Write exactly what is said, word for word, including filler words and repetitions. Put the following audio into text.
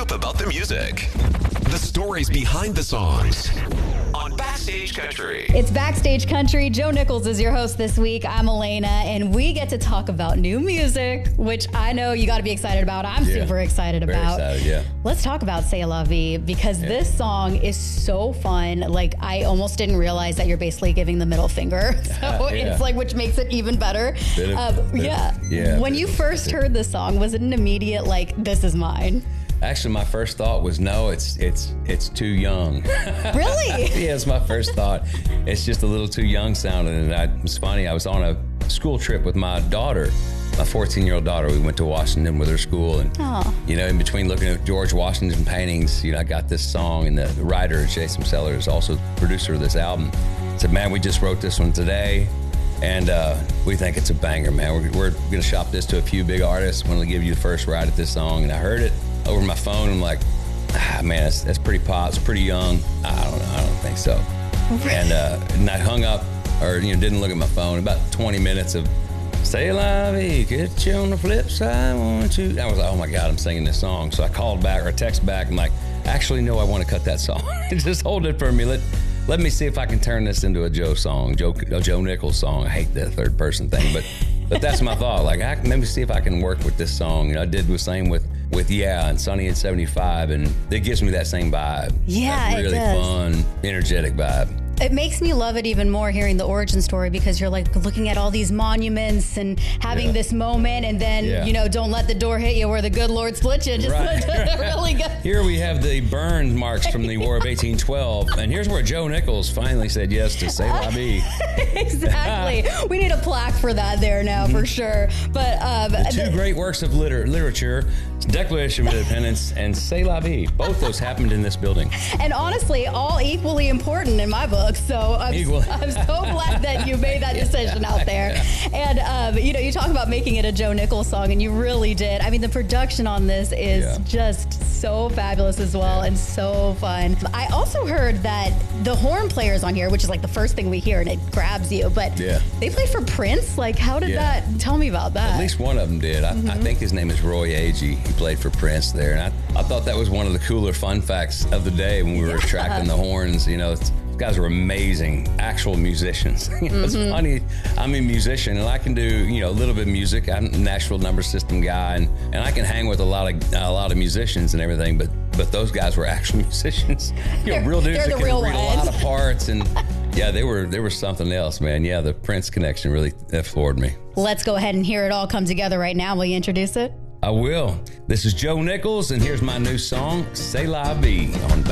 gossip about the music, the stories behind the songs on Backstage Country. It's Backstage Country. Joe Nichols is your host this week. I'm Elena, and we get to talk about new music, which I know you got to be excited about. I'm Yeah. super excited Very about. excited, yeah. Let's talk about C'est La Vie, because Yeah. this song is so fun. Like, I almost didn't realize that you're basically giving the middle finger. So Yeah. it's like, which makes it even better. Bit of- Um, bit of- yeah. yeah, When bit you of- first heard this song, was it an immediate, like, this is mine? Actually, my first thought was, no, it's it's it's too young. Really? Yeah, it's my first thought. It's just a little too young sounding. And I, it was funny, I was on a school trip with my daughter, my fourteen-year-old daughter. We went to Washington with her school. And, Aw. you know, in between looking at George Washington paintings, you know, I got this song, and the, the writer, Jason Sellers, is also the producer of this album, said, man, we just wrote this one today. And uh, we think it's a banger, man. We're, we're going to shop this to a few big artists. We're going to give you the first ride at this song. And I heard it over my phone. I'm like, ah, man, that's, that's pretty pop. It's pretty young. I don't know. I don't think so. And, uh, and I hung up, or you know, didn't look at my phone. About twenty minutes of "C'est La Vie, get you on the flip side, won't you?" I was like, oh my God, I'm singing this song. So I called back or text back. I'm like, actually, no, I want to cut that song. Just hold it for me. Let Let me see if I can turn this into a Joe song, Joe, a Joe Nichols song. I hate the third person thing, but but that's my thought. Like, I, let me see if I can work with this song. You know, I did the same with with Yeah and Sunny in seventy-five, and it gives me that same vibe. Yeah, that it really does. fun, energetic vibe. It makes me love it even more hearing the origin story, because you're like looking at all these monuments and having Yeah. this moment, and then, Yeah. you know, don't let the door hit you where the good Lord split you. Just Right. really good. Here we have the burn marks from the War of eighteen twelve, and here's where Joe Nichols finally said yes to "C'est La Vie." Exactly. We need a plaque for that there now, for sure. But um, The two great works of liter- literature, Declaration of Independence and "C'est La Vie." Both those happened in this building. and honestly, all equally important in my book. So I'm, Equally. I'm so glad that you made that decision out there. And, um, you know, you talk about making it a Joe Nichols song, and you really did. I mean, the production on this is Yeah. just so fabulous as well, and so fun. I also heard that the horn players on here, which is like the first thing we hear, and it grabs you, but Yeah. they played for Prince. Like, how did Yeah. that, tell me about that. At least one of them did. I, I think his name is Roy Agee. He played for Prince there. And I, I thought that was one of the cooler fun facts of the day when we were tracking the horns. You know, it's, these guys were amazing, actual musicians. You know, it's funny. I'm a musician, and I can do, you know, a little bit of music. I'm a Nashville number system guy, and, and I can hang with a lot of a lot of musicians and everything. But but those guys were actual musicians. You know, They're- real dudes they're that the can real read a ones. lot of parts. And yeah, they were they were something else, man. Yeah, the Prince connection really uh, floored me. Let's go ahead and hear it all come together right now. Will you introduce it? I will. This is Joe Nichols, and here's my new song, "C'est La Vie" on